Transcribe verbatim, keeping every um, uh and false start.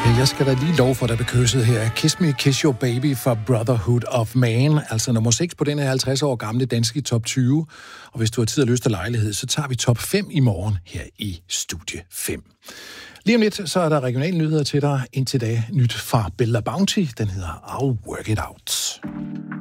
Jeg skal da lige lov for, at der bliver kysset her. Kiss Me, Kiss Your Baby fra Brotherhood of Man. Altså nummer seks på den her halvtreds år gamle danske top tyve. Og hvis du har tid og lyst til lejlighed, så tager vi top fem i morgen her i Studie fem. Lige om lidt, så er der regionale nyheder til dig. Indtil da nyt fra Bella Bounty. Den hedder I'll Work It Out.